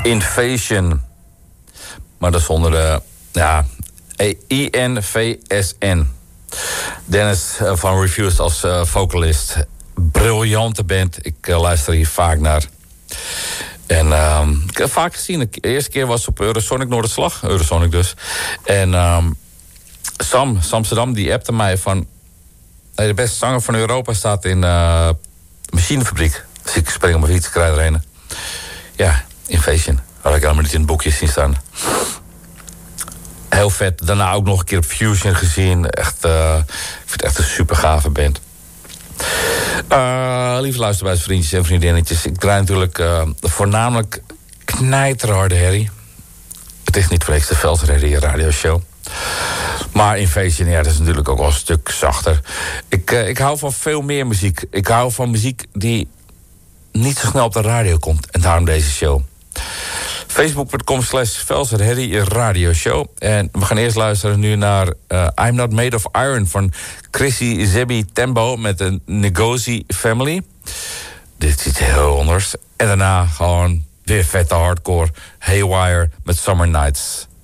Invasion. Maar dat is zonder de... Ja, INVSN. Dennis van Refused als vocalist. Briljante band. Ik luister hier vaak naar. En ik heb vaak gezien. De eerste keer was op Eurosonic Noorderslag. Eurosonic dus. En Sam Amsterdam, die appte mij van... de beste zanger van Europa staat in de machinefabriek. Dus ik spring op mijn fiets, krijg erheen. Ja, Invasion. Had ik helemaal niet in het boekje zien staan. Heel vet. Daarna ook nog een keer op Fusion gezien. Echt, ik vind het echt een super gave band. Lieve luisteraars, vriendjes en vriendinnetjes. Ik draai natuurlijk voornamelijk knijterharde herrie. Het is niet voor niks de Velsen radioshow. Maar Invasion, ja, dat is natuurlijk ook wel een stuk zachter. Ik hou van veel meer muziek. Ik hou van muziek die niet zo snel op de radio komt. En daarom deze show. Facebook.com/Velsen radioshow. En we gaan eerst luisteren nu naar I'm Not Made of Iron van Chrissy Zebby Tembo met de Ngozi Family. Dit is iets heel anders. En daarna gewoon weer vette hardcore Haywire met Summer Nights.